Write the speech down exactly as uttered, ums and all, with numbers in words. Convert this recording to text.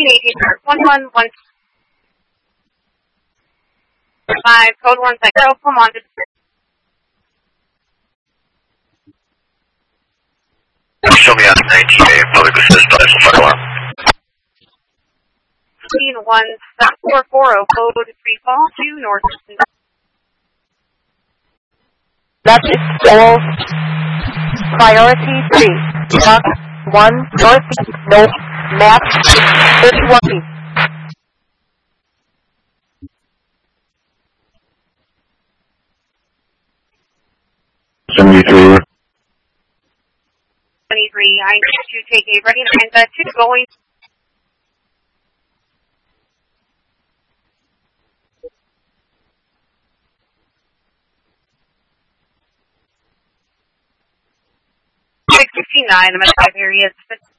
fifteen eighteen, one one one five, code one six zero, come on. Show me on nineteen A, public assist, fire alarm. fifteen one seven four four zero, code three fall two north. That's all. Priority three. Block one north, no, map thirty-one feet. seventy-three. twenty-three, I need to take a ready and uh, two going. six fifty-nine, I'm at five areas.